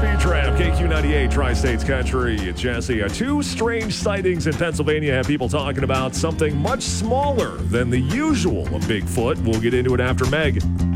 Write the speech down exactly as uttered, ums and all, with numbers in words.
Speed Trap, K Q ninety-eight, Tri-States Country. Jesse, uh, two strange sightings in Pennsylvania have people talking about something much smaller than the usual of Bigfoot. We'll get into it after Meg.